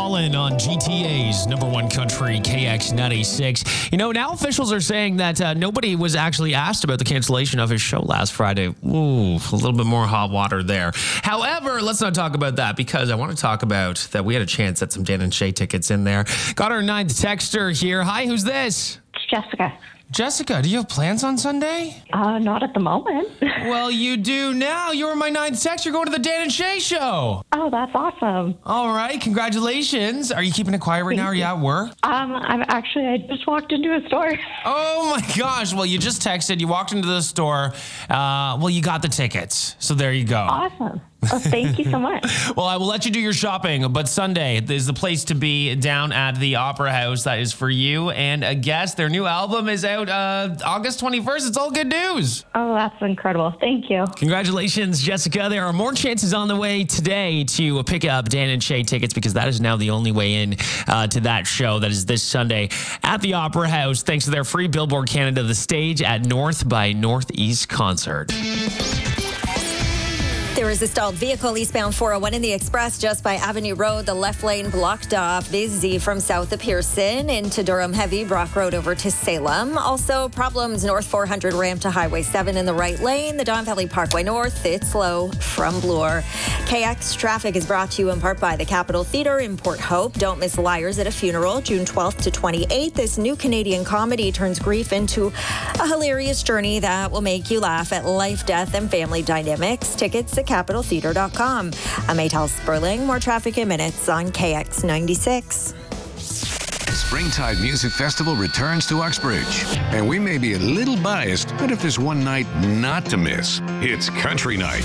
Ballin' on GTA's number one country, KX96. You know, now officials are saying that nobody was actually asked about the cancellation of his show last Friday. Ooh, a little bit more hot water there. However, let's not talk about that because I want to talk about that we had a chance at some Dan and Shay tickets in there. Got our ninth texter here. Hi, who's this? It's Jessica. Jessica, do you have plans on Sunday? Not at the moment. Well, you do now. You were my ninth text. You're going to the Dan and Shay show. Oh, that's awesome. All right. Congratulations. Are you keeping it quiet right now? Are you at work? I just walked into a store. Oh, my gosh. Well, you just texted. You walked into the store. Well, you got the tickets. So there you go. Awesome. Oh, thank you so much. Well, I will let you do your shopping, but Sunday is the place to be down at the Opera House. That is for you and a guest. Their new album is out August 21st. It's all good news. Oh, that's incredible. Thank you. Congratulations, Jessica. There are more chances on the way today to pick up Dan and Shay tickets because that is now the only way in to that show. That is this Sunday at the Opera House, thanks to their free Billboard Canada The Stage at North by Northeast concert. There is a stalled vehicle eastbound 401 in the Express just by Avenue Road. The left lane blocked off. Busy from south of Pearson into Durham Heavy, Brock Road over to Salem. Also problems north 400 ramp to Highway 7 in the right lane. The Don Valley Parkway North, it's slow from Bloor. KX traffic is brought to you in part by the Capitol Theatre in Port Hope. Don't miss Liars at a Funeral, June 12th to 28th. This new Canadian comedy turns grief into a hilarious journey that will make you laugh at life, death, and family dynamics. Tickets at CapitalTheatre.com. I'm Maytal Sperling. More traffic in minutes on KX96. Springtide Music Festival returns to Uxbridge. And we may be a little biased, but if there's one night not to miss, it's Country Night.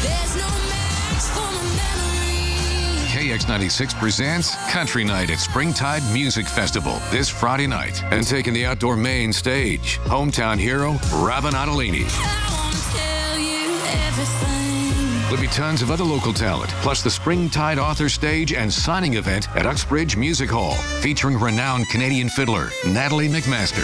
KX96 presents Country Night at Springtide Music Festival this Friday night. And taking the outdoor main stage, hometown hero Robin Ottolini. There'll be tons of other local talent, plus the Springtide Author Stage and signing event at Uxbridge Music Hall, featuring renowned Canadian fiddler Natalie McMaster.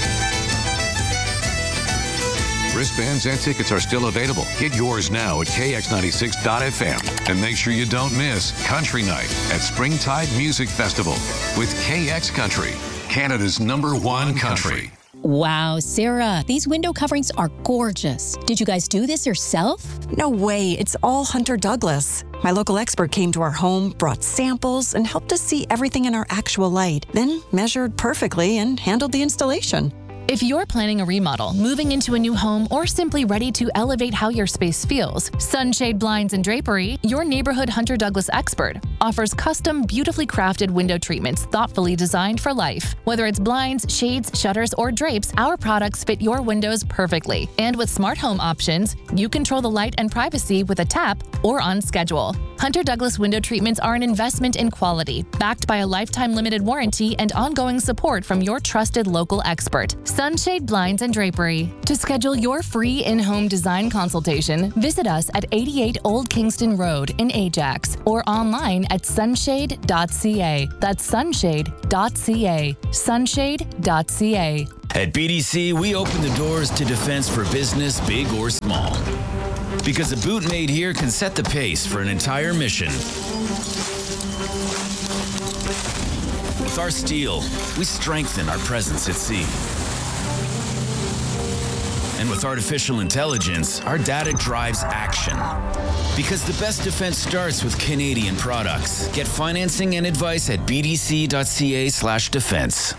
Wristbands and tickets are still available. Get yours now at kx96.fm. And make sure you don't miss Country Night at Springtide Music Festival with KX Country, Canada's #1 country. Wow, Sarah, these window coverings are gorgeous. Did you guys do this yourself? No way, it's all Hunter Douglas. My local expert came to our home, brought samples, and helped us see everything in our actual light, then measured perfectly and handled the installation. If you're planning a remodel, moving into a new home, or simply ready to elevate how your space feels, Sunshade Blinds and Drapery, your neighborhood Hunter Douglas expert, offers custom, beautifully crafted window treatments thoughtfully designed for life. Whether it's blinds, shades, shutters, or drapes, our products fit your windows perfectly. And with smart home options, you control the light and privacy with a tap or on schedule. Hunter Douglas window treatments are an investment in quality, backed by a lifetime limited warranty and ongoing support from your trusted local expert, Sunshade Blinds and Drapery. To schedule your free in-home design consultation, visit us at 88 Old Kingston Road in Ajax or online at sunshade.ca. That's sunshade.ca. Sunshade.ca. At BDC, we open the doors to defense for business, big or small. Because a boot made here can set the pace for an entire mission. With our steel, we strengthen our presence at sea. And with artificial intelligence, our data drives action. Because the best defense starts with Canadian products. Get financing and advice at bdc.ca/defense.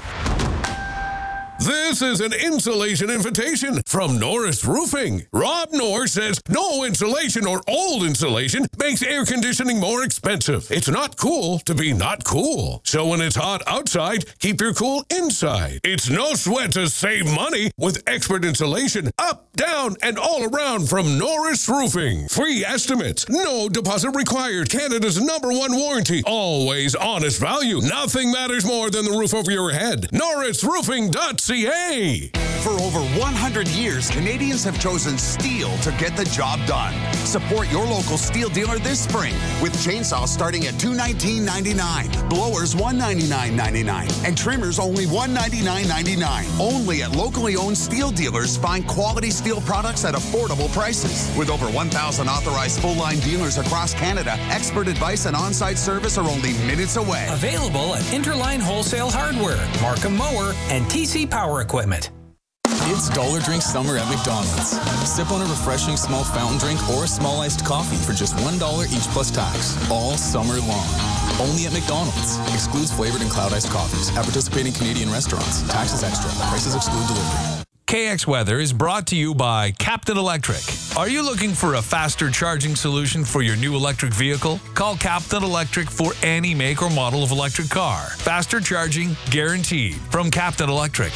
This is an insulation invitation from Norris Roofing. Rob Norris says no insulation or old insulation makes air conditioning more expensive. It's not cool to be not cool. So when it's hot outside, keep your cool inside. It's no sweat to save money with expert insulation up, down, and all around from Norris Roofing. Free estimates, no deposit required. Canada's #1 warranty. Always honest value. Nothing matters more than the roof over your head. NorrisRoofing.ca. For over 100 years, Canadians have chosen steel to get the job done. Support your local steel dealer this spring with chainsaws starting at $219.99, blowers $199.99, and trimmers only $199.99. Only at locally owned steel dealers. Find quality steel products at affordable prices. With over 1,000 authorized full-line dealers across Canada, expert advice and on-site service are only minutes away. Available at Interline Wholesale Hardware, Markham Mower, and TC Power Equipment. It's Dollar Drink Summer at McDonald's. Sip on a refreshing small fountain drink or a small iced coffee for just $1 each plus tax, all summer long. Only at McDonald's. Excludes flavored and cloud iced coffees at participating Canadian restaurants. Taxes extra. Prices exclude delivery. KX Weather is brought to you by Captain Electric. Are you looking for a faster charging solution for your new electric vehicle? Call Captain Electric for any make or model of electric car. Faster charging guaranteed from Captain Electric.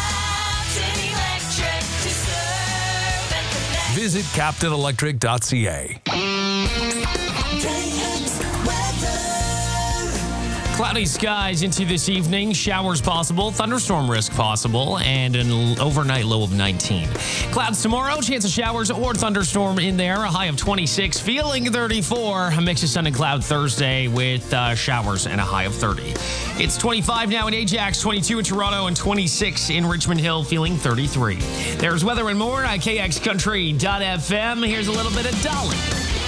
Visit captainelectric.ca. Cloudy skies into this evening. Showers possible. Thunderstorm risk possible. And an overnight low of 19. Clouds tomorrow. Chance of showers or thunderstorm in there. A high of 26. Feeling 34. A mix of sun and cloud Thursday with showers and a high of 30. It's 25 now in Ajax, 22 in Toronto, and 26 in Richmond Hill. Feeling 33. There's weather and more at KXCountry.fm. Here's a little bit of Dolly.